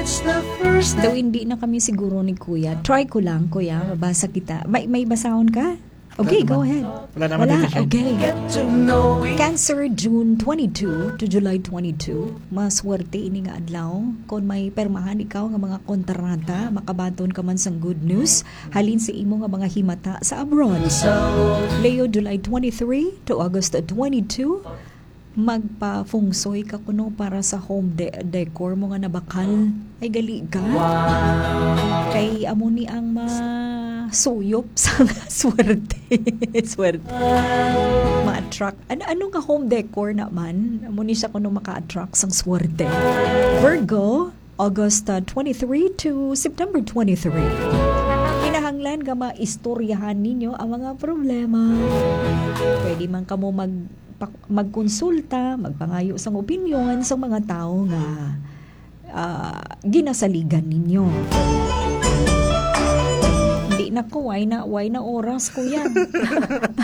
Daw hindi na kami siguro ni Kuya. Try ko lang, Kuya. Mabasa kita. May basahon ka? Okay, go ahead. Wala naman din siya. Okay. Cancer, June 22 to July 22. Maswerte ini nga adlaw. Kung may permahan ikaw nga mga kontrata, makabaton ka man sang good news, halin sa imo nga mga himata sa abroad. Leo, July 23 to August 22. Magpa-fungsoy ka kuno para sa home decor mo nga nabakal. Ay gali ka. Kay amo ni ang suyop sa swerte. Swerte. Ma-attract. Ano nga home decor naman? Amo ni siya kuno maka-attract sang swerte. Virgo, August 23 to September 23. Kinahanglan nga maistoryahan ninyo ang mga problema. Pwede man kamo magkonsulta, magpangayo sang opinyon sa mga tao nga ginasaligan ninyo. Hindi na ko, why na oras ko yan.